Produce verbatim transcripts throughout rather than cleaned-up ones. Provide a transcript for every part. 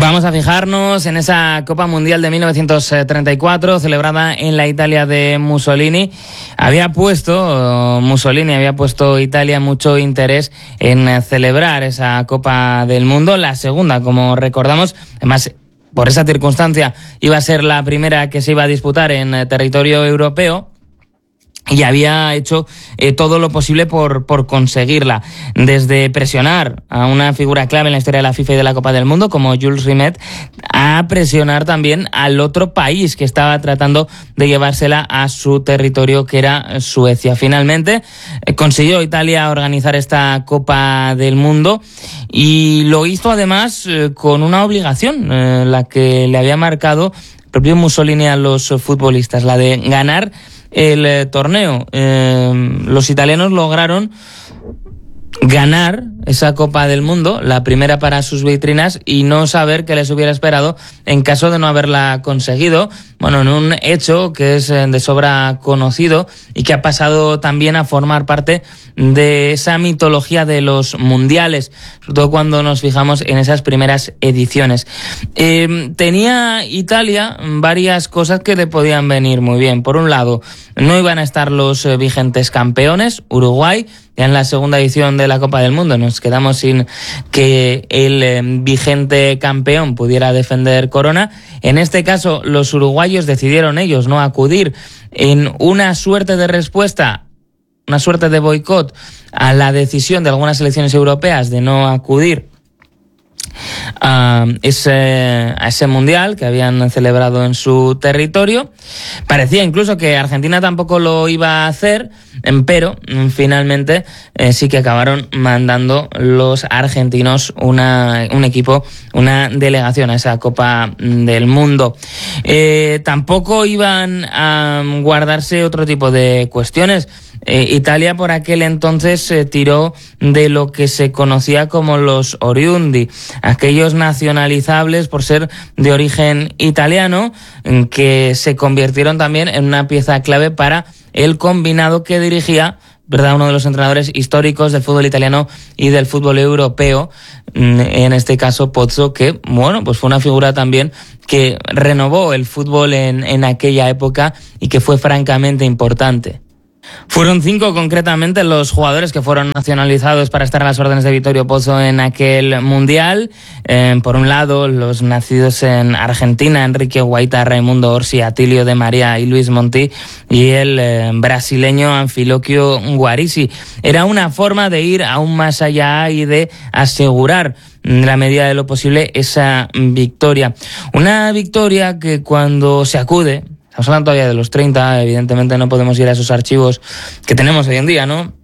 Vamos a fijarnos en esa Copa Mundial de mil novecientos treinta y cuatro, celebrada en la Italia de Mussolini. Había puesto, Mussolini había puesto Italia mucho interés en celebrar esa Copa del Mundo, la segunda, como recordamos, además por esa circunstancia iba a ser la primera que se iba a disputar en territorio europeo. Y había hecho eh, todo lo posible por, por conseguirla, desde presionar a una figura clave en la historia de la FIFA y de la Copa del Mundo, como Jules Rimet, a presionar también al otro país que estaba tratando de llevársela a su territorio, que era Suecia. Finalmente eh, consiguió Italia organizar esta Copa del Mundo y lo hizo además eh, con una obligación, eh, la que le había marcado el propio Mussolini a los futbolistas, la de ganar el eh, torneo. Eh, los italianos lograron ganar esa Copa del Mundo, la primera para sus vitrinas, y no saber qué les hubiera esperado en caso de no haberla conseguido. Bueno, en un hecho que es de sobra conocido y que ha pasado también a formar parte de esa mitología de los mundiales, sobre todo cuando nos fijamos en esas primeras ediciones. Eh, tenía Italia varias cosas que le podían venir muy bien. Por un lado, no iban a estar los eh, vigentes campeones, Uruguay. Ya en la segunda edición de la Copa del Mundo nos quedamos sin que el eh, vigente campeón pudiera defender corona. En este caso, los uruguayos decidieron ellos no acudir en una suerte de respuesta, una suerte de boicot a la decisión de algunas selecciones europeas de no acudir a ese, a ese mundial que habían celebrado en su territorio. Parecía incluso que Argentina tampoco lo iba a hacer, pero finalmente eh, sí que acabaron mandando los argentinos una, un equipo, una delegación a esa Copa del Mundo. Eh, tampoco iban a guardarse otro tipo de cuestiones. Eh, Italia por aquel entonces se eh, tiró de lo que se conocía como los oriundi, aquellos nacionalizables por ser de origen italiano, que se convirtieron también en una pieza clave para el combinado que dirigía, ¿verdad?, uno de los entrenadores históricos del fútbol italiano y del fútbol europeo, en este caso Pozzo, que, bueno, pues fue una figura también que renovó el fútbol en, en aquella época y que fue francamente importante. Fueron cinco concretamente los jugadores que fueron nacionalizados para estar a las órdenes de Vittorio Pozzo en aquel mundial. Eh, por un lado, los nacidos en Argentina, Enrique Guaita, Raimundo Orsi, Atilio de María y Luis Monti, y el eh, brasileño Anfiloquio Guarisi. Era una forma de ir aún más allá y de asegurar en la medida de lo posible esa victoria. Una victoria que cuando se acude, estamos hablando todavía de los treinta, evidentemente no podemos ir a esos archivos que tenemos hoy en día, ¿no?,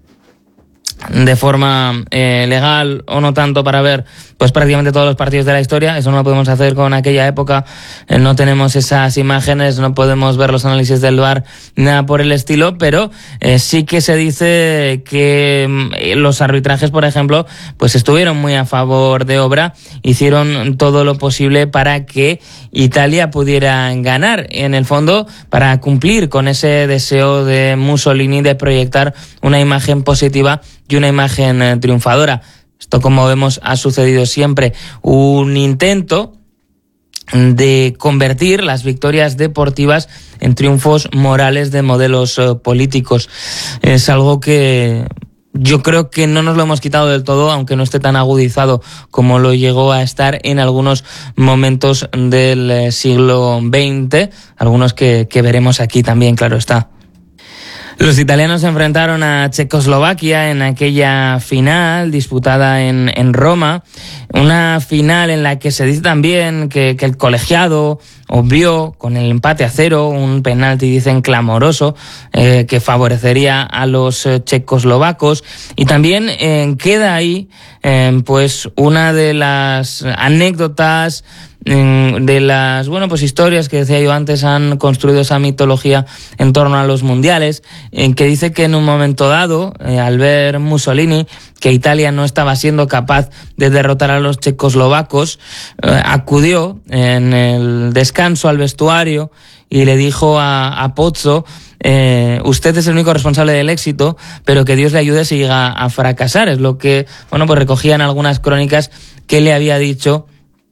de forma eh, legal o no tanto, para ver pues prácticamente todos los partidos de la historia. Eso no lo podemos hacer con aquella época, eh, no tenemos esas imágenes, no podemos ver los análisis del V A R, nada por el estilo, pero eh, sí que se dice que eh, los arbitrajes, por ejemplo, pues estuvieron muy a favor de obra, hicieron todo lo posible para que Italia pudiera ganar, en el fondo para cumplir con ese deseo de Mussolini de proyectar una imagen positiva y una imagen eh, triunfadora. Esto, como vemos, ha sucedido siempre. Un intento de convertir las victorias deportivas en triunfos morales de modelos eh, políticos. Es algo que yo creo que no nos lo hemos quitado del todo, aunque no esté tan agudizado como lo llegó a estar en algunos momentos del eh, siglo veinte, algunos que, que veremos aquí también, claro está. Los italianos se enfrentaron a Checoslovaquia en aquella final disputada en, en Roma, una final en la que se dice también que, que el colegiado obvió con el empate a cero, un penalti, dicen, clamoroso, eh, que favorecería a los eh, checoslovacos. Y también eh, queda ahí eh, pues una de las anécdotas, de las, bueno, pues historias que decía yo antes, han construido esa mitología en torno a los mundiales, en que dice que en un momento dado, eh, al ver Mussolini que Italia no estaba siendo capaz de derrotar a los checoslovacos, eh, acudió en el descanso al vestuario y le dijo a, a Pozzo: Eh, usted es el único responsable del éxito, pero que Dios le ayude si llega a fracasar. Es lo que, bueno, pues recogían algunas crónicas que le había dicho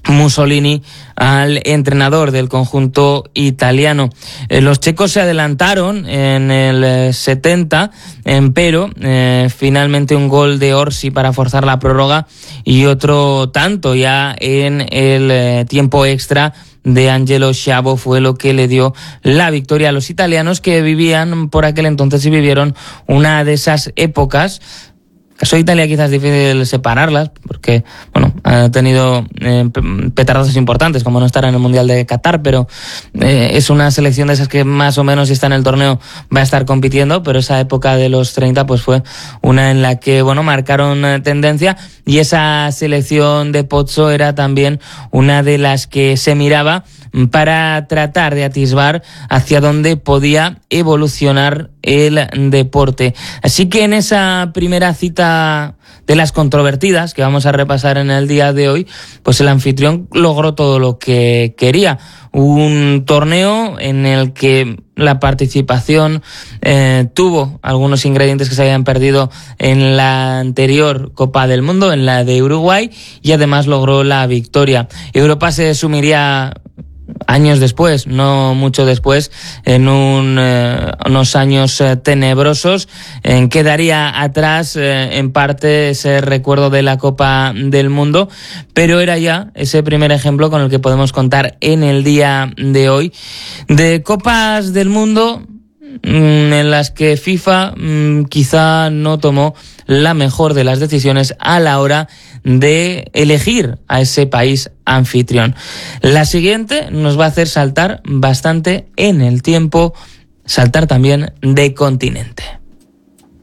Mussolini al entrenador del conjunto italiano. Eh, los checos se adelantaron en el eh, setenta, eh, pero eh, finalmente un gol de Orsi para forzar la prórroga y otro tanto ya en el eh, tiempo extra de Angelo Sciavo fue lo que le dio la victoria a los italianos, que vivían por aquel entonces y vivieron una de esas épocas. Caso de Italia quizás es difícil separarlas, porque bueno, ha tenido eh, petardazos importantes, como no estar en el Mundial de Qatar, pero eh, es una selección de esas que más o menos, si está en el torneo, va a estar compitiendo, pero esa época de los treinta pues fue una en la que bueno marcaron eh, tendencia, y esa selección de Pozzo era también una de las que se miraba para tratar de atisbar hacia dónde podía evolucionar el deporte. Así que en esa primera cita de las controvertidas que vamos a repasar en el día de hoy, pues el anfitrión logró todo lo que quería. Un torneo en el que la participación eh, tuvo algunos ingredientes que se habían perdido en la anterior Copa del Mundo, en la de Uruguay, y además logró la victoria. Europa se sumiría años después, no mucho después, en un, eh, unos años eh, tenebrosos, en que quedaría atrás eh, en parte ese recuerdo de la Copa del Mundo, pero era ya ese primer ejemplo con el que podemos contar en el día de hoy de Copas del Mundo en las que FIFA mmm, quizá no tomó la mejor de las decisiones a la hora de elegir a ese país anfitrión. La siguiente nos va a hacer saltar bastante en el tiempo, saltar también de continente.